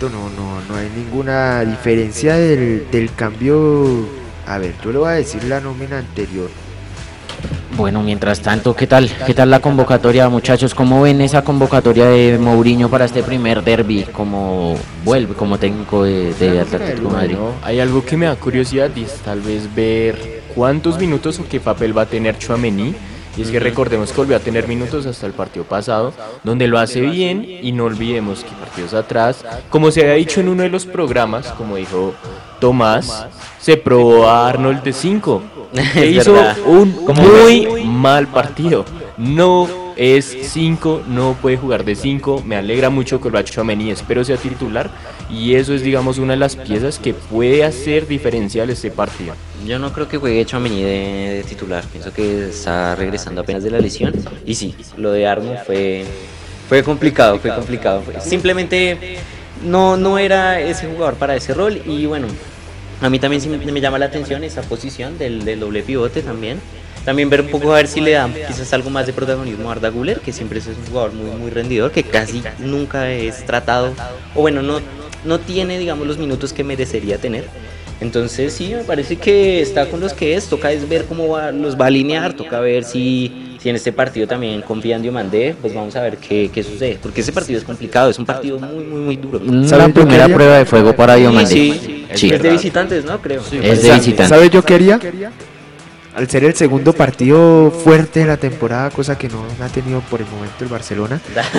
momento no hay ninguna diferencia del cambio. A ver, yo le voy a decir la nómina anterior. Bueno, mientras tanto, ¿qué tal la convocatoria, muchachos? ¿Cómo ven esa convocatoria de Mourinho para este primer derbi? ¿Cómo vuelve como técnico de Atlético de Madrid? Hay algo que me da curiosidad y es tal vez ver cuántos minutos o qué papel va a tener Tchouaméni. Y es que recordemos que volvió a tener minutos hasta el partido pasado, donde lo hace bien, y no olvidemos que partidos atrás, como se había dicho en uno de los programas, como dijo Tomás, se probó a Arnold de 5, que hizo verdad. un muy mal partido. No es 5, no puede jugar de 5, me alegra mucho que lo ha hecho Tchouaméni, espero sea titular, y eso es, digamos, una de las piezas que puede hacer diferencial este partido. Yo no creo que juegue Tchouaméni de titular, pienso que está regresando apenas de la lesión, y sí, lo de Arnold fue complicado. Simplemente no era ese jugador para ese rol, y bueno, a mí también sí me llama la atención esa posición del doble pivote también. También ver un poco a ver si le dan quizás algo más de protagonismo a Arda Güler, que siempre es un jugador muy rendidor, que casi nunca es tratado, o bueno, no tiene, digamos, los minutos que merecería tener. Entonces sí, me parece que está con los que es, toca es ver cómo los va a alinear, toca ver si en este partido también confía en Diomandé, pues vamos a ver qué sucede, porque ese partido es complicado, es un partido muy duro. La primera prueba de fuego para Diomandé. Sí, es de visitantes, ¿no? Creo. Sí, es de visitantes. ¿Sabes yo quería? Al ser el segundo partido fuerte de la temporada, cosa que no ha tenido por el momento el Barcelona.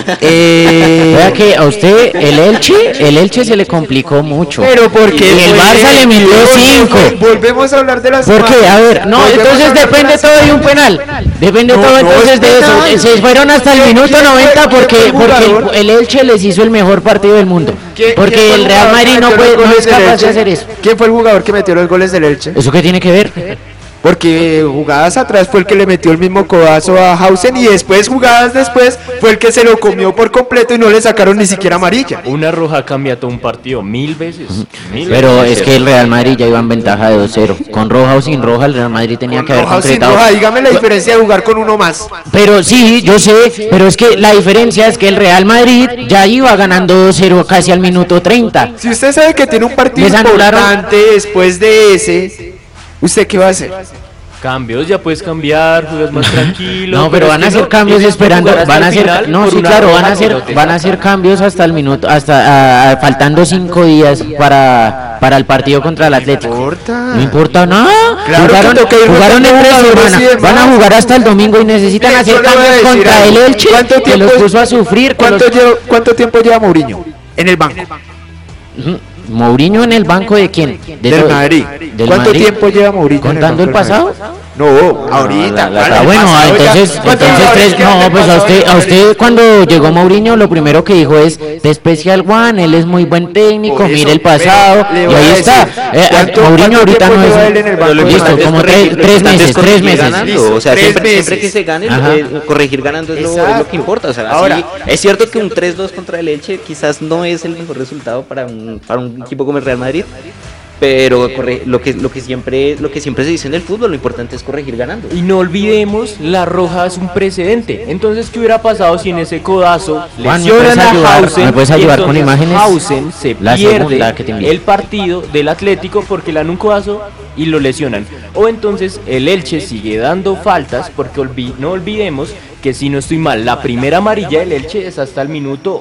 Vea que a usted el Elche se le complicó mucho. Pero porque el Barça le metió 5. Volvemos a hablar de las. ¿Por qué? A ver, no, entonces depende todo de un penal. Depende todo entonces de eso. Se fueron hasta el minuto 90 porque el Elche les hizo el mejor partido del mundo. Porque el Real Madrid no es capaz de hacer eso. ¿Quién fue el jugador que metió los goles del Elche? ¿Eso qué tiene que ver? Porque jugadas atrás fue el que le metió el mismo codazo a Hausen, y después jugadas después fue el que se lo comió por completo y no le sacaron ni siquiera amarilla. Una roja cambia todo un partido 1000 veces. Pero es que el Real Madrid ya iba en ventaja de 2-0. Con roja o sin roja, el Real Madrid tenía que haber concretado. Sin roja, dígame la diferencia de jugar con uno más. Pero sí, yo sé, pero es que la diferencia es que el Real Madrid ya iba ganando 2-0 casi al minuto 30. Si usted sabe que tiene un partido importante después de ese, ¿usted qué va a hacer? Cambios, ya puedes cambiar, juegas más tranquilo. No, pero van a hacer cambios esperando, van a hacer, no, sí, claro, van a hacer cambios hasta el minuto, hasta faltando 5 días para el partido contra el Atlético. No importa nada. Claro, jugaron en 3 semanas, van a jugar hasta el domingo y necesitan hacer cambios contra el Elche, que los puso a sufrir. ¿Cuánto tiempo lleva Mourinho en el banco? ¿Mourinho en el banco de quién? Del Madrid. ¿Cuánto tiempo lleva Mourinho? ¿Contando el pasado? No, ahorita. Bueno, entonces 3, no, pues a usted cuando llegó Mourinho lo primero que dijo es de Special One, él es muy buen técnico, mire el pasado, y ahí está. Mourinho ahorita no es listo, como 3 meses. O sea, siempre que se gane, corregir ganando es lo que importa. O sea, ahora, es cierto que un 3-2 contra el Elche quizás no es el mejor resultado para un equipo como el Real Madrid, pero lo que siempre se dice en el fútbol, lo importante es corregir ganando. Y no olvidemos, la roja es un precedente. Entonces, ¿qué hubiera pasado si en ese codazo lesionan a Hausen? ¿Me puedes ayudar con imágenes? Hausen se pierde el partido del Atlético porque le dan un codazo y lo lesionan. O entonces el Elche sigue dando faltas porque no olvidemos que, si no estoy mal, la primera amarilla del Elche es hasta el minuto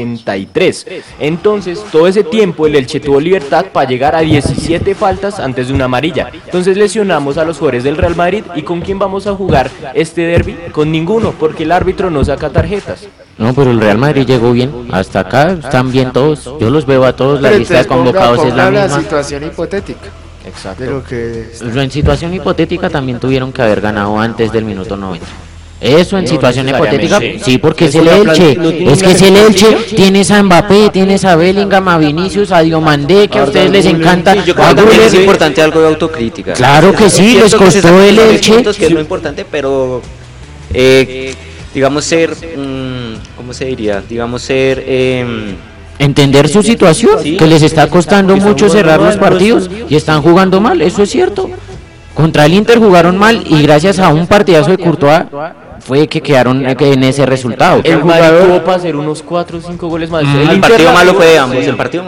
83. Entonces, todo ese tiempo el Elche tuvo libertad para llegar a 17 faltas antes de una amarilla. Entonces lesionamos a los jugadores del Real Madrid. ¿Y con quién vamos a jugar este derbi? Con ninguno, porque el árbitro no saca tarjetas. No, pero el Real Madrid llegó bien. Hasta acá están bien todos. Yo los veo a todos, la lista de convocados es la misma. La situación hipotética. Exacto. De lo que en situación hipotética también tuvieron que haber ganado antes del minuto 90. Eso en situación hipotética, sí, porque es el Elche. Es que es el Elche, tienes a Mbappé, tienes a Bellingham, a Vinicius, a Diomandé, que a ustedes les encanta. Yo creo que también es importante algo de autocrítica. Claro que sí, les costó el Elche. Que es lo importante, pero digamos ser, ¿cómo se diría? Digamos ser entender su situación, que les está costando mucho cerrar los partidos y están jugando mal, eso es cierto. Contra el Inter jugaron mal y gracias a un partidazo de Courtois fue que quedaron en ese resultado. El jugador tuvo para hacer unos 4 o 5 goles más. El partido malo fue de ambos.